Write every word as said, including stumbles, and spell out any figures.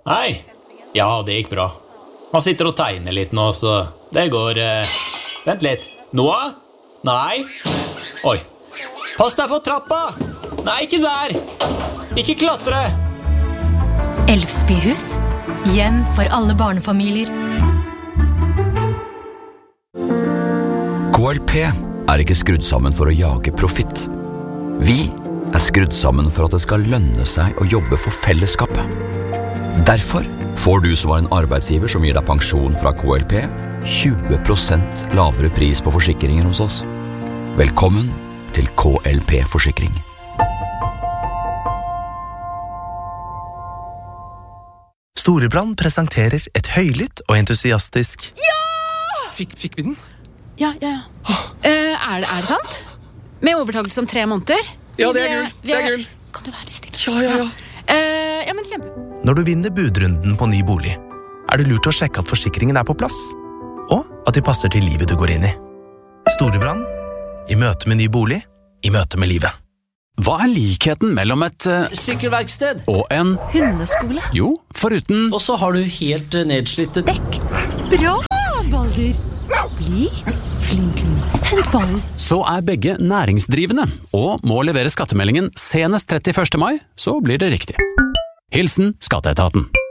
Hei. Ja, det gikk bra. Han sitter og tegner litt nå, så det går... Eh... Vent litt. Noah? Nei. Oi. Pass deg for trappa! Nei, ikke der! Ikke klatre! Elvsbyhus. Hjem for alle barnefamilier. K L P er ikke skrudd sammen for å jage profitt. Vi er skrudd sammen for at det skal lønne seg å jobbe for fellesskapet. Derfor får du som er en arbeidsgiver som gir deg pensjon fra K L P, tjue prosent lavere pris på forsikringer hos oss. Velkommen til K L P-forsikring. Storebrand presenterer et høylytt og entusiastisk Ja! Fikk, fikk vi den? Ja, ja, ja. Uh, er, det, er det sant? Med overtakelse om tre måneder? Ja, det er gull. Det er gull. Kan du være litt stille? Ja, ja, ja. Uh, ja, men kjempe. Når du vinner budrunden på ny bolig, er det lurt å sjekke at forsikringen er på plass, og at de passer til livet du går inn i. Storebrand, i møte med ny bolig, i møte med livet. Hva er likheten mellom et uh, sykkelverksted og en Hundeskole. Jo, foruten Og så har du helt uh, nedslitte Dekk. Bra, Balder. Bli flink. Hent ballen. Så er begge næringsdrivende og må levere skattemeldingen senest trettiførste mai, så blir det riktig. Hilsen Skatteetaten.